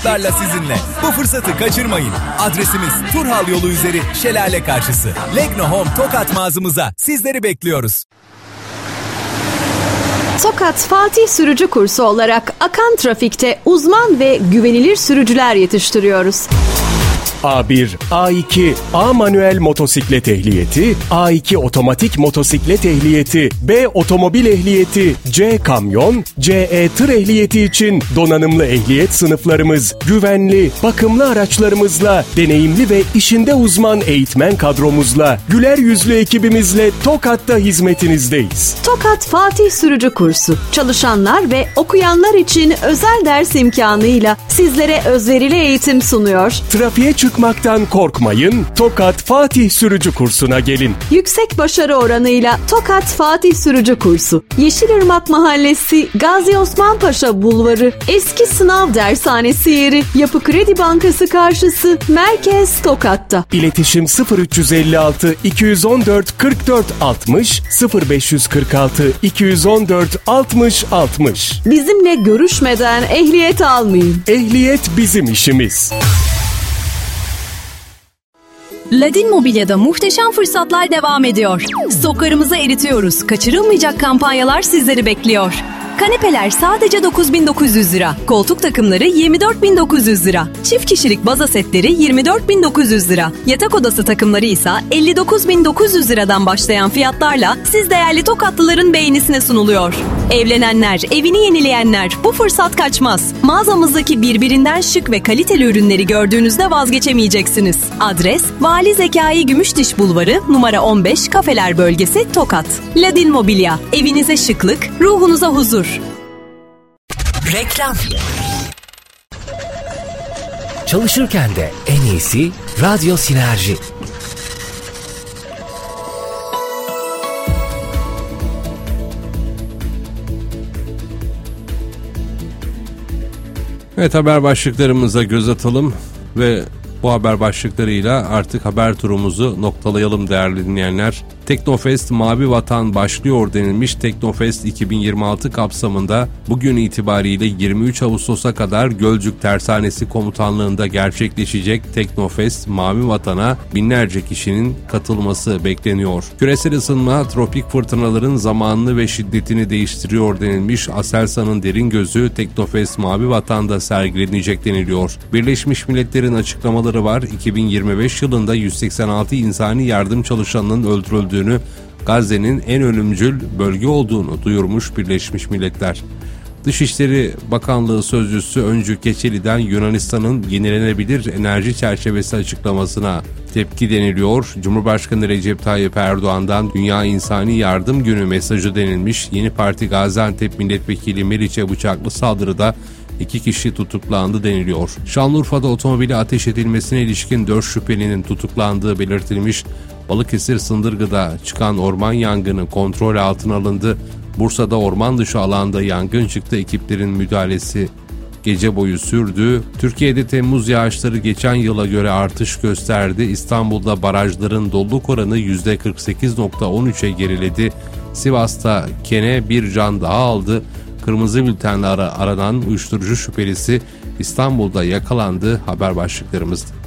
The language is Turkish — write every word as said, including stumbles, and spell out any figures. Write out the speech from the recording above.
Larla sizinle. Bu fırsatı kaçırmayın. Adresimiz Turhal yolu üzeri Şelale karşısı. Legno Home Tokat mağazamıza sizleri bekliyoruz. Tokat Fatih Sürücü Kursu olarak akan trafikte uzman ve güvenilir sürücüler yetiştiriyoruz. A bir, A iki, A manuel motosiklet ehliyeti, A iki otomatik motosiklet ehliyeti, B otomobil ehliyeti, C kamyon, C E tır ehliyeti için donanımlı ehliyet sınıflarımız, güvenli, bakımlı araçlarımızla, deneyimli ve işinde uzman eğitmen kadromuzla, güler yüzlü ekibimizle Tokat'ta hizmetinizdeyiz. Tokat Fatih Sürücü Kursu, çalışanlar ve okuyanlar için özel ders imkanıyla sizlere özverili eğitim sunuyor. Trafiğe çıkmaktan korkmayın, Tokat Fatih Sürücü Kursu'na gelin. Yüksek başarı oranıyla Tokat Fatih Sürücü Kursu, Yeşilırmak Mahallesi, Gazi Osman Paşa Bulvarı, Eski Sınav Dershanesi yeri, Yapı Kredi Bankası karşısı, Merkez Tokat'ta. İletişim sıfır üç elli altı iki yüz on dört kırk dört altmış, sıfır beş kırk altı iki yüz on dört altmış altmış. Bizimle görüşmeden ehliyet almayın. Ehliyet bizim işimiz. Ladin Mobilya'da muhteşem fırsatlar devam ediyor. Stoklarımızı eritiyoruz. Kaçırılmayacak kampanyalar sizleri bekliyor. Kanepeler sadece dokuz bin dokuz yüz lira. Koltuk takımları yirmi dört bin dokuz yüz lira. Çift kişilik baza setleri yirmi dört bin dokuz yüz lira. Yatak odası takımları ise elli dokuz bin dokuz yüz liradan başlayan fiyatlarla siz değerli Tokatlıların beğenisine sunuluyor. Evlenenler, evini yenileyenler, bu fırsat kaçmaz. Mağazamızdaki birbirinden şık ve kaliteli ürünleri gördüğünüzde vazgeçemeyeceksiniz. Adres: Vali Zekai Gümüşdiş Bulvarı, numara on beş, Kafeler Bölgesi, Tokat. Ladin Mobilya, evinize şıklık, ruhunuza huzur. Reklam. Çalışırken de en iyisi Radyo Sinerji. Evet, haber başlıklarımıza göz atalım ve bu haber başlıklarıyla artık haber turumuzu noktalayalım değerli dinleyenler. Teknofest Mavi Vatan başlıyor denilmiş. Teknofest iki bin yirmi altı kapsamında bugün itibariyle yirmi üç Ağustos'a kadar Gölcük Tersanesi Komutanlığı'nda gerçekleşecek Teknofest Mavi Vatan'a binlerce kişinin katılması bekleniyor. Küresel ısınma tropik fırtınaların zamanını ve şiddetini değiştiriyor denilmiş. Aselsan'ın derin gözü Teknofest Mavi Vatan'da sergilenecek deniliyor. Birleşmiş Milletler'in açıklamaları var. iki bin yirmi beş yılında yüz seksen altı insani yardım çalışanının öldürüldüğünü, Gazze'nin en ölümcül bölge olduğunu duyurmuş Birleşmiş Milletler. Dışişleri Bakanlığı Sözcüsü Öncü Keçeli'den Yunanistan'ın yenilenebilir enerji çerçevesi açıklamasına tepki deniliyor. Cumhurbaşkanı Recep Tayyip Erdoğan'dan Dünya İnsani Yardım Günü mesajı denilmiş. Yeni Parti Gaziantep Milletvekili Meriç'e bıçaklı saldırıda İki kişi tutuklandı deniliyor. Şanlıurfa'da otomobili ateş edilmesine ilişkin dört şüphelinin tutuklandığı belirtilmiş. Balıkesir Sındırgı'da çıkan orman yangını kontrol altına alındı. Bursa'da orman dışı alanda yangın çıktı. Ekiplerin müdahalesi gece boyu sürdü. Türkiye'de Temmuz yağışları geçen yıla göre artış gösterdi. İstanbul'da barajların doluluk oranı yüzde kırk sekiz virgül on üçe geriledi. Sivas'ta Kene bir can daha aldı. Kırmızı bültenle ara, aranan uyuşturucu şüphelisi İstanbul'da yakalandı. Haber başlıklarımızdı.